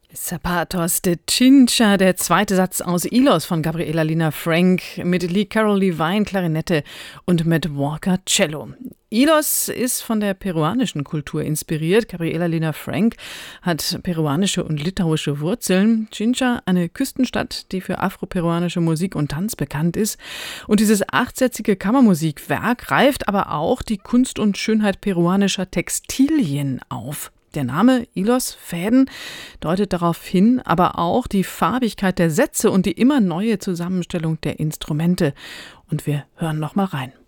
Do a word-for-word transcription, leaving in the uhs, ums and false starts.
Zapatos de Chincha, der zweite Satz aus Ilos von Gabriela Lina Frank mit Lee Carroll Levine Klarinette und mit Walker Cello. Ilos ist von der peruanischen Kultur inspiriert. Gabriela Lina Frank hat peruanische und litauische Wurzeln. Chincha, eine Küstenstadt, die für afroperuanische Musik und Tanz bekannt ist. Und dieses achtsätzige Kammermusikwerk greift aber auch die Kunst und Schönheit peruanischer Textilien auf. Der Name Ilos Fäden deutet darauf hin, aber auch die Farbigkeit der Sätze und die immer neue Zusammenstellung der Instrumente. Und wir hören noch mal rein.